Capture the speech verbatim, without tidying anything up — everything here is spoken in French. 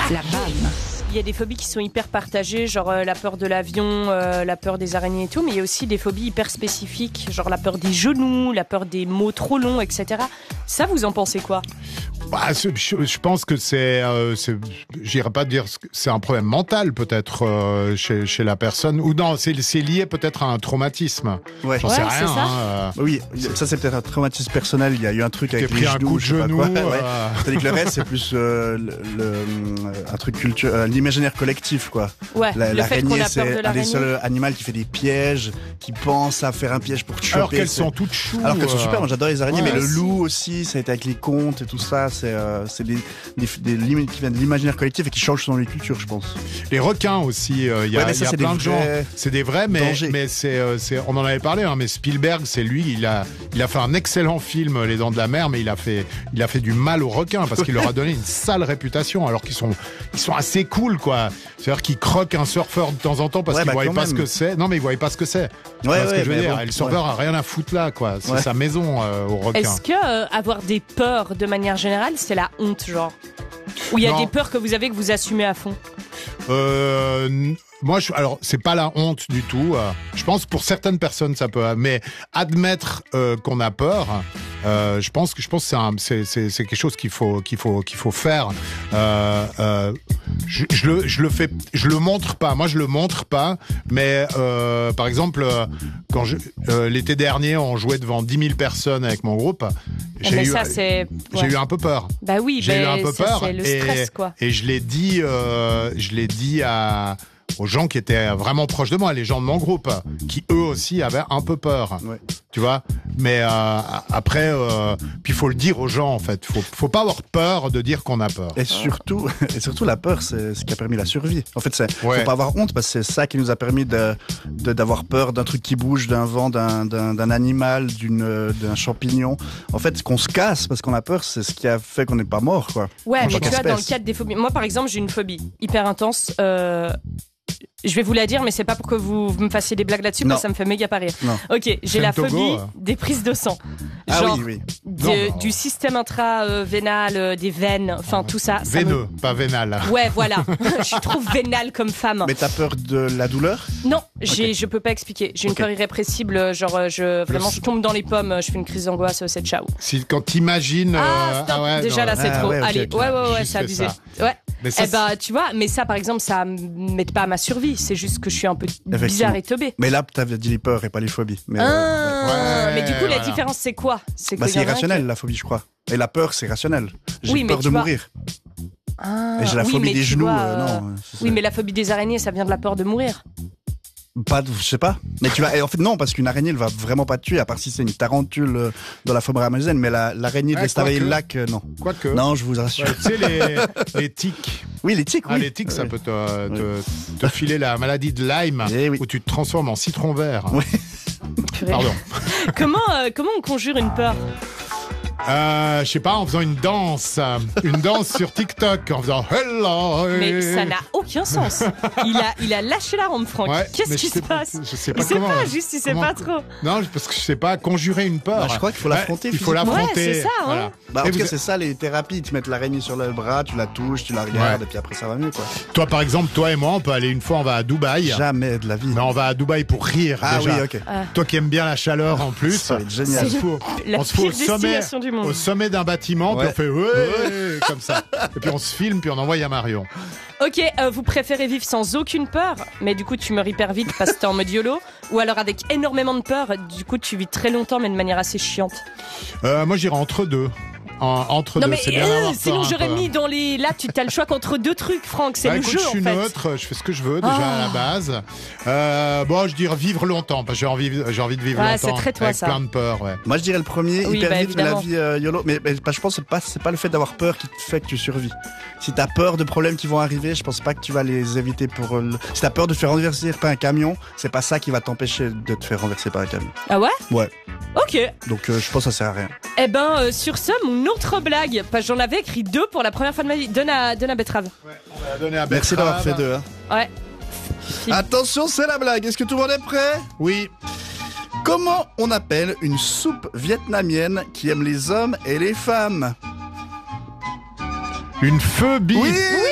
La bam. Il y a des phobies qui sont hyper partagées, genre euh, la peur de l'avion, euh, la peur des araignées et tout, mais il y a aussi des phobies hyper spécifiques, genre la peur des genoux, la peur des mots trop longs, et cetera. Ça, vous en pensez quoi ? Bah, je, je pense que c'est, euh, c'est j'irais pas dire que c'est un problème mental peut-être euh, chez, chez la personne, ou non, c'est, c'est lié peut-être à un traumatisme. Ouais. J'en Ouais, sais c'est rien. ça. Hein, euh, Oui, ça c'est peut-être un traumatisme personnel. Il y a eu un truc avec T'es les pris un genoux, coup de je sais pas genou. quoi. Ouais. euh, C'est-à-dire que le reste c'est plus euh, le, le, un truc culture, euh, l'imaginaire collectif quoi. Ouais, La, le fait qu'on l'araignée a peur de c'est un des l'araignée. seuls animaux qui fait des pièges, qui pense à faire un piège pour te choper. Alors qu'elles c'est- sont toutes choues. Alors qu'elles sont euh, super, moi j'adore les araignées, ouais. mais le Aussi. loup aussi, ça a été avec les contes et tout ça, c'est euh, c'est des, des, des limites qui viennent de l'imaginaire collectif et qui changent selon les cultures, je pense. Les requins aussi, il euh, y a, Ouais, mais ça, y a c'est plein des de gens. vrais C'est des vrais, mais, dangers. mais c'est, euh, c'est, on en avait parlé, hein, mais Spielberg, c'est lui, il a, il a fait un excellent film, Les Dents de la Mer, mais il a fait, il a fait du mal aux requins parce qu'il leur a donné une sale réputation, alors qu'ils sont, ils sont assez cool, quoi. C'est-à-dire qu'ils croquent un surfeur de temps en temps parce Ouais, qu'ils bah, voient quand pas même. ce que c'est. Non, mais ils voient pas ce que c'est. Tu Ouais, vois ce ouais, que je veux mais dire. bon, Et le surfeur a rien à foutre là, quoi. C'est Ouais. sa maison euh, au requin. Est-ce que euh, avoir des peurs de manière générale, c'est la honte, genre ? Ou il y a Non. des peurs que vous avez que vous assumez à fond ? Euh, n- moi, je, alors c'est pas la honte du tout. euh, je pense que pour certaines personnes ça peut, mais admettre euh, qu'on a peur, euh, je pense que je pense que c'est, un, c'est, c'est, c'est quelque chose qu'il faut qu'il faut qu'il faut faire. Euh, euh, je, je le je le fais, je le montre pas. Moi, je le montre pas. Mais euh, par exemple, euh, quand je, euh, l'été dernier, on jouait devant dix mille personnes avec mon groupe. J'ai Mais eu, ça, c'est. j'ai ouais. eu un peu peur. Bah oui, J'ai eu bah, un peu ça, peur c'est le et, stress, quoi. et je l'ai dit, euh, je l'ai dit à, aux gens qui étaient vraiment proches de moi, les gens de mon groupe, qui eux aussi avaient un peu peur. Ouais. Tu vois, mais euh, après, euh, puis il faut le dire aux gens en fait. Faut, faut pas avoir peur de dire qu'on a peur. Et surtout, et surtout la peur, c'est ce qui a permis la survie. En fait, c'est, Ouais. faut pas avoir honte parce que c'est ça qui nous a permis de, de d'avoir peur d'un truc qui bouge, d'un vent, d'un, d'un, d'un animal, d'une, euh, d'un champignon. En fait, qu'on se casse parce qu'on a peur, c'est ce qui a fait qu'on n'est pas mort, quoi. Ouais, En mais chaque tu vois, dans le espèce. cadre des phobies. Moi, par exemple, j'ai une phobie hyper intense. Euh... Je vais vous la dire, mais c'est pas pour que vous vous me fassiez des blagues là-dessus, Non. parce que ça me fait méga pas rire. Non. Ok, j'ai C'est la le Togo, phobie euh. des prises de sang. Ah Genre, oui, oui. de- Non, non. du système intra-vénal, euh, des veines, enfin tout ça. ça me- Véneux, pas vénal. Ouais, voilà. Je suis trop vénale comme femme. Mais t'as peur de la douleur? Non, j'ai, Ok. je peux pas expliquer. J'ai une Ok. peur irrépressible, genre euh, je vraiment je tombe dans les pommes, je fais une crise d'angoisse, c'est ciao. Si quand t'imagines, Ah, euh, stop. ouais, Déjà non, là c'est Ah, trop. ouais, ok, Allez, ok. ouais ouais ouais, Juste c'est abusé. ça. Ouais. Mais ça, Eh ben tu vois, mais ça par exemple ça m'aide pas à ma survie, c'est juste que je suis un peu bizarre Effectivement. et teubée. Mais là, t'avais dit les peurs et pas les phobies. Mais, Ah, euh, ouais. mais du coup la voilà. différence c'est quoi? C'est bah, qu'il c'est y en a un irrationnel, la phobie, je crois. Et la peur, c'est rationnel. J'ai Oui, mais peur tu de vois- mourir. qui- Ah, Et j'ai la oui, phobie mais des tu genoux. vois, euh, euh, non. c'est- Oui, mais la phobie des araignées, ça vient de la peur de mourir. Pas, de- je sais pas. Mais tu vas, et en fait, non, parce qu'une araignée, elle va vraiment pas te tuer, à part si c'est une tarentule euh, dans la forêt amazonienne. Mais la, l'araignée de Ouais, l'Estavayer-Lac, euh, non. quoique. Non, je vous rassure. Ouais, tu sais, les, les tiques. Oui, les tiques, Ah, oui. les tiques, ça Ouais. peut te, te, te filer la maladie de Lyme, Eh oui. où tu te transformes en citron vert. Oui. Purée. Pardon. comment, euh, comment on conjure une peur? Euh, je sais pas, en faisant une danse, euh, une danse sur TikTok, en faisant hello. Mais ça n'a aucun sens. Il a, il a lâché la rampe, Franck. Ouais, Qu'est-ce mais qui je se sais pas- passe? Je sais Il pas sait comment. pas, juste il sait comment- pas trop. Non, parce que je sais pas conjurer une peur. Bah, je crois qu'il faut Ouais, l'affronter Il faut physiquement. l'affronter. Ouais, c'est ça, hein. Voilà. Bah, en Et tout vous- cas, c'est ça les thérapies. Tu mets l'araignée sur le bras, tu la touches, tu la regardes, Ouais. et puis après, ça va mieux, quoi. Toi, par exemple, toi et moi, on peut aller une fois, on va à Dubaï. Jamais de la vie. Mais on va à Dubaï pour rire. Ah déjà. oui, ok. Ah. Toi qui aimes bien la chaleur en plus. Ça va être On génial. se fout, La on se fout au pire sommet, destination du monde. au sommet d'un bâtiment, Ouais. puis on fait ouais, comme ça. Et puis on se filme, puis on envoie à Marion. Ok, euh, vous préférez vivre sans aucune peur, mais du coup tu meurs hyper vite parce que t'es en mode YOLO, ou alors avec énormément de peur, du coup tu vis très longtemps mais de manière assez chiante. Euh, moi, j'irai entre deux. En- entre Non deux, mais c'est bien euh, d'avoir sinon peur un j'aurais peu. mis dans les... Là tu as le choix qu'entre deux trucs, Franck, c'est Bah, le écoute, jeu je suis en fait. neutre, je fais ce que je veux déjà Oh. à la base. Euh, bon, je dirais vivre longtemps, parce que j'ai envie, j'ai envie de vivre Ouais, longtemps. c'est très toi, avec ça. plein de peur, ouais. Moi, je dirais le premier, Oui, hyper bah, vite, mais la évidemment. vie euh, YOLO. Mais, mais bah, je pense que c'est pas, c'est pas le fait d'avoir peur qui te fait que tu survis. Si t'as peur de problèmes qui vont arriver, je pense pas que tu vas les éviter pour. euh, le- Si t'as peur de te faire renverser par un camion, c'est pas ça qui va t'empêcher de te faire renverser par un camion. Ah ouais? Ouais. Ok. Donc, euh, je pense que ça sert à rien. Eh ben euh, sur ce, mon autre blague, parce que j'en avais écrit deux pour la première fois de ma vie. Donne à, donne à Betrave. On va donner à Merci Bertrand. d'avoir fait deux. Hein. Ouais. Attention, c'est la blague. Est-ce que tout le monde est prêt? Oui. Comment on appelle une soupe vietnamienne qui aime les hommes et les femmes? Une phobie. Oui.